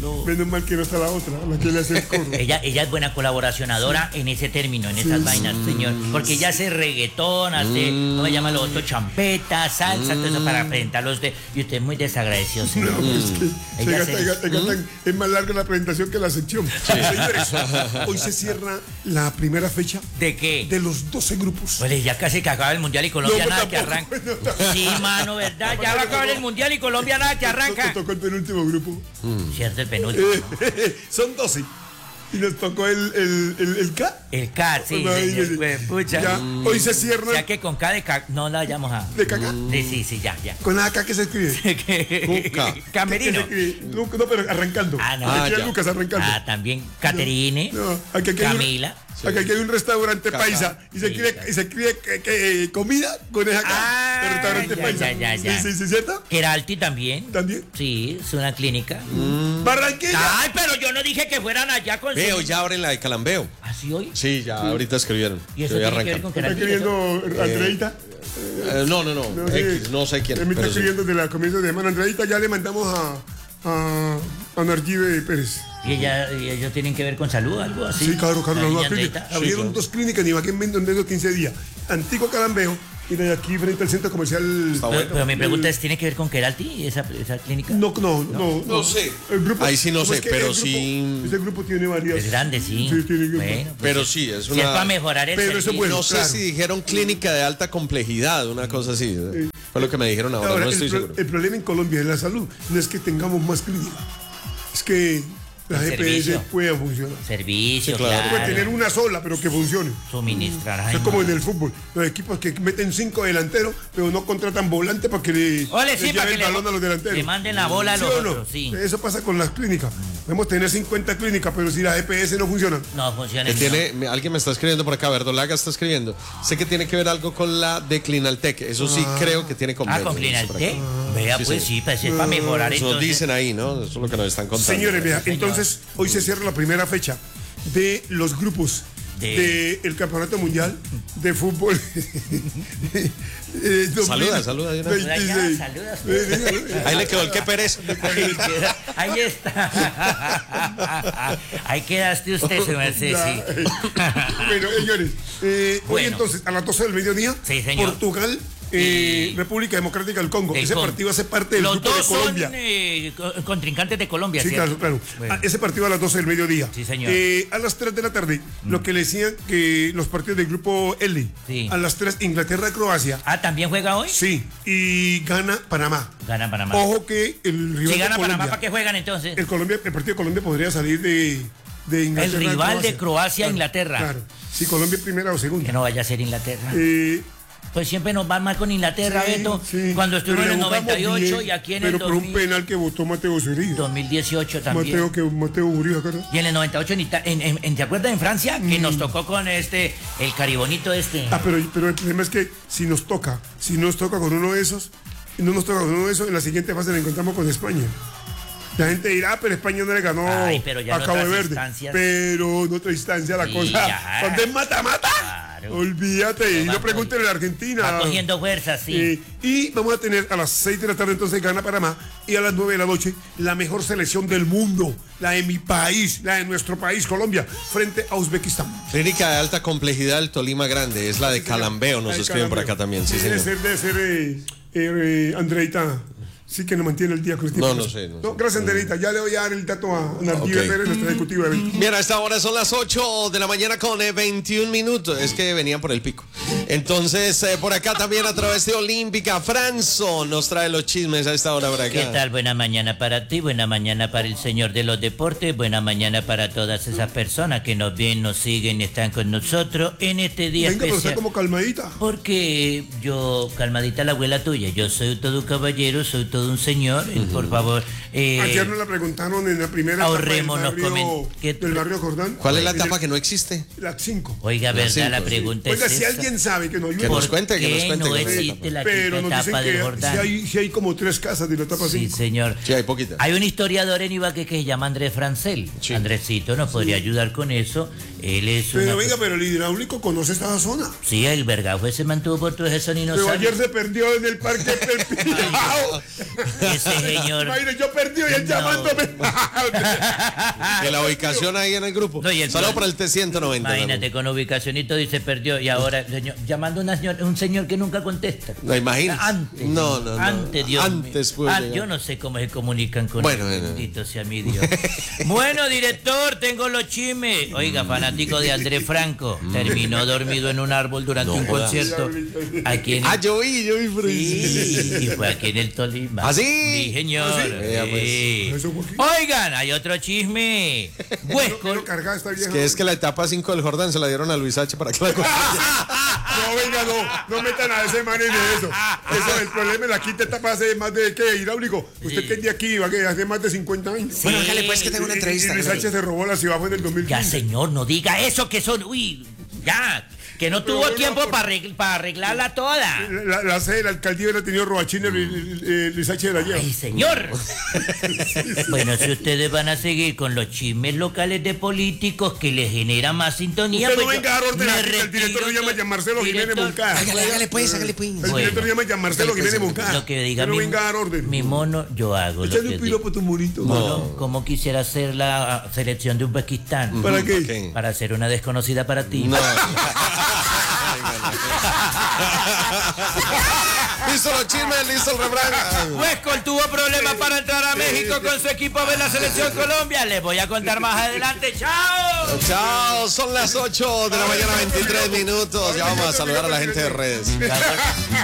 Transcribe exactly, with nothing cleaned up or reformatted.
No. Menos mal que no está la otra, la que le hace el coro. ella, ella es buena colaboracionadora sí. en ese término, en esas sí, vainas, sí, señor. Porque ella hace reggaetón, hace, mm. ¿cómo se llama lo otro? Champeta, salsa, mm. todo eso para presentarlos de. Y usted es muy desagradecido, señor. No, es que ella se gasta, se... Gasta, mm. es más larga la presentación que la sección. Sí. Señores, hoy se cierra la primera fecha. ¿De qué? De los doce grupos. Pues ya casi que acaba el Mundial y Colombia no, nada tampoco, que arranca. No, sí, mano, ¿verdad? Ya va a acabar el Mundial y Colombia nada que arranca. Nos tocó el penúltimo grupo. Mm. Cierto, el penúltimo. Eh, son doce. Y nos tocó el, el, el, el K. El K, sí, no, señor, pues, pucha. Ya, mm. Hoy se cierra. O sea que con K de K no la llamamos a. ¿De caca? Sí, sí, sí, ya, ya. ¿Con la K que se escribe? Con K. Camerino. No, no, pero arrancando. Ah, no. Ah, aquí Lucas arrancando. Ah, también. Caterine. No, no. Aquí, aquí Camila. Sí. Acá hay un restaurante Caca. Paisa y se escribe, y se escribe que, que, eh, comida con esa acá. Ah, el restaurante ya, paisa. Ya, ya, ya. Sí, sí, sí, ¿cierto? Keralty también. ¿También? Sí, es una clínica. Mm. Barranquilla. Ay, pero yo no dije que fueran allá con. Veo, su... ya abren la de Calambeo. ¿Así hoy? Sí, ya sí. Ahorita escribieron. ¿Y eso tiene que ver con Keralty? ¿Está escribiendo Andreita? Eh, no, no, no. No, X, sí. No sé quién. Me está escribiendo sí. De la comienzo de semana. Andreita ya le mandamos a. a. a Narjive Pérez. ¿Y, ella, ¿Y ellos tienen que ver con salud algo así? Sí, claro, claro. No, clínica. Sí, abrieron claro. dos clínicas en Ibagué en menos quince días. Antigua Calambeo y de aquí frente al centro comercial. Pero, bueno. pero mi pregunta es, ¿tiene que ver con Keralty esa, esa clínica? No, no, no. No, no sé. El grupo, ahí sí no sé, es pero grupo, sí. Ese grupo tiene varias. Es grande, sí. Sí tiene bueno, pues pero sí, es una. Si es para mejorar el pero servicio. Eso bueno, no claro. sé si dijeron clínica de alta complejidad, una cosa así. Sí. Fue lo que me dijeron ahora, ahora no estoy el, seguro. El problema en Colombia es la salud. No es que tengamos más clínicas. Es que la G P S puede funcionar. Servicio, sí, claro. claro. Puede tener una sola, pero que funcione. Suministrar. Es como en el fútbol. Los equipos que meten cinco delanteros, pero no contratan volantes para que le, Ole, sí, le lleven el le, balón a los delanteros. Le manden la bola a los ¿Sí otros, no? sí. Eso pasa con las clínicas. Podemos tener cincuenta clínicas, pero si la G P S no funciona. No funciona. Que tiene, alguien me está escribiendo por acá, Verdolaga está escribiendo. Sé que tiene que ver algo con la de Clinaltec. Eso sí ah. creo que tiene convenio. Ah, con Clinaltec. Ah. Vea, sí, pues sí, sí pues, es para mejorar eso. Nos dicen ahí, ¿no? Eso es lo que nos están contando. Señores, vea, entonces hoy se cierra la primera fecha de los grupos del de... Campeonato Mundial de Fútbol. eh, saluda, saluda. veintiséis. Saluda, saluda. Ahí le quedó el que pereza. Ahí está. Ahí quedaste usted, su merced, sí. Bueno, señores, eh, bueno. Hoy entonces a las doce del mediodía, sí, señor. Portugal. Eh, República Democrática del Congo. Del ese Congo. Partido hace parte del Los grupo dos de Colombia. Son, eh, contrincantes de Colombia, sí, ¿cierto? claro, claro. Bueno. Ese partido a las doce del mediodía. Sí, señor. Eh, a las tres de la tarde, mm. lo que le decían que los partidos del grupo L. Sí. A las tres, Inglaterra-Croacia. Ah, ¿también juega hoy? Sí. Y gana Panamá. Gana Panamá. Ojo que el rival si gana de Colombia, Panamá, ¿para qué juegan entonces? El, Colombia, el partido de Colombia podría salir de, de Inglaterra. El rival Croacia. de Croacia a claro, Inglaterra. Claro. Si Colombia es primera o segunda. Que no vaya a ser Inglaterra. Eh. Pues siempre nos va mal con Inglaterra, sí, Beto. Sí, cuando estuvimos en el noventa y ocho bien, y aquí en pero el dos mil. Pero por un penal que votó Mateo Zuriga. dos mil dieciocho también. Mateo, que, Mateo Uribe, ¿verdad? Y en el noventa y ocho, en, en, en, en, ¿te acuerdas en Francia? Que mm. nos tocó con este, el caribonito este. Ah, pero, pero el problema es que si nos toca, si nos toca con uno de esos, y no nos toca con uno de esos, en la siguiente fase la encontramos con España. La gente dirá, ah, pero España no le ganó Ay, pero ya a Cabo Verde. Instancias. Pero en otra instancia la sí, cosa. Ya. Cuando es mata-mata. Claro. Olvídate. Y no pregúntenle a la Argentina. Va cogiendo fuerzas, sí. Eh, y vamos a tener a las seis de la tarde entonces gana Panamá. Y a las nueve de la noche la mejor selección del mundo. La de mi país, la de nuestro país, Colombia, frente a Uzbekistán. Clínica de alta complejidad del Tolima Grande. Es la de Calambeo, nos escriben por acá también. Sí, debe señor. ser, debe ser eh, eh, Andreita. Sí que nos mantiene el día con el tiempo. No, no sé. No, no, gracias, Anderita. Ya le voy a dar el dato a Narjive okay. Pérez, nuestra ejecutiva de eventos. Bien, a esta hora son las ocho de la mañana con veintiún minutos. Es que venían por el pico. Entonces, eh, por acá también a través de Olímpica, Franzo nos trae los chismes a esta hora por acá. ¿Qué tal? Buena mañana para ti, buena mañana para el señor de los deportes, buena mañana para todas esas personas que nos ven, nos siguen y están con nosotros en este día Venga, especial. Venga, pero está como calmadita. Porque yo, calmadita la abuela tuya, yo soy todo un caballero, soy todo un señor. Por favor. Eh, Ayer nos la preguntaron en la primera ahorrémonos etapa del barrio, ¿Qué, del barrio Jordán. ¿Cuál es la etapa que no existe? La cinco. Oiga, verdad, cinco, la pregunta sí. es Oiga, si esa. alguien sabe que nos ayude. Que nos cuente, que nos cuente. No que existe la Pero etapa del Jordán. Si hay, si hay como tres casas de la etapa sí, cinco. Sí, señor. Sí, hay poquitas. Hay un historiador en Ibagué que se llama Andrés Francel. Sí. Andresito nos podría sí. ayudar con eso. Él es Pero venga, pero el hidráulico conoce esta zona. Sí, el vergajo se mantuvo por toda esa zona y no Pero sabe. ayer se perdió en el parque Pepillao. ese señor. Imagínate, yo perdí y él No. llamándome. Que la ubicación ahí en el grupo. No, y el Solo pro- para el T ciento noventa. Imagínate, con ubicación y todo y se perdió. Y ahora, señor, llamando a una señor, un señor que nunca contesta. ¿No imaginas? Antes. No, no, no. Antes, Dios Antes mío. fue Ah, llegar. yo no sé cómo se comunican con Bueno, él. bueno. Bendito sea mi Dios. Bueno, director, tengo los chismes. Oiga, fanático de Andrés Franco. Terminó dormido en un árbol durante No un jodas. concierto. Aquí en Ah, yo vi, yo vi por ahí. Sí, y fue aquí en el Tolima. ¿Ah, sí? Sí, señor. ¿Ah, sí? Vea, pues. Sí. ¿Eso fue aquí? Oigan, hay otro chisme. Huesco. Quiero cargar esta vieja. Que es que la etapa cinco del Jordan se la dieron a Luis H para que la No, venga, no, no metan a ese man en eso. Eso, el problema es la quinta etapa hace más de, ¿qué? Hidráulico. Usted que es de aquí, va que hace más de cincuenta años. Bueno, hágale, pues, que tengo una Y- y- entrevista. Y Luis H se robó la ciudad fue en el dos mil Ya, quince. señor, no diga eso, que son. Uy, ya. Que no Pero tuvo bueno, tiempo por- para arregl- para arreglarla toda. La, la sede de la alcaldía hubiera tenido robachines, eh, Luis H de la lleva. Ay, señor. Bueno, si ustedes van a seguir con los chismes locales de políticos que les genera más sintonía. Usted no pues venga a dar yo orden me aquí, que el retiro director se llama todo- Gianmarcelo Jiménez Director, Moncada. Hágale, hágale pues, hágale pues. El Bueno. director se llama Gianmarcelo Jiménez Moncada. Lo que diga Usted no mi, venga a dar orden. mi mono, yo hago lo Échale que un diga. piropo a tu monito. Mono, ¿cómo quisiera hacer la ah, selección de Uzbekistán? ¿Para qué? Ok. Para ser una desconocida para ti. No. Listo los chismes, listo el refrán. Huescol tuvo problemas para entrar a México con su equipo a ver la selección Colombia. Les voy a contar más adelante. ¡Chao! Chao, son las ocho de la mañana, veintitrés minutos. Ya vamos a saludar a la gente de redes.